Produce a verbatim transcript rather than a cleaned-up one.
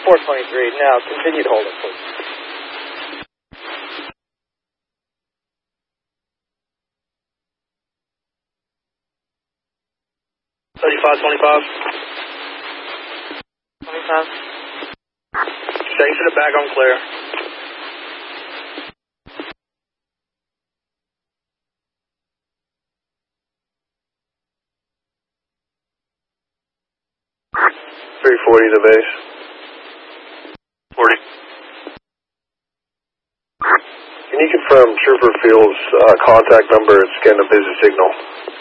four twenty-three, now continue to hold it, please. thirty-five twenty-five. twenty-five. Stay to the back on clear. three forty to base. forty. Can you confirm Trooper Field's uh, contact number? It's getting a busy signal.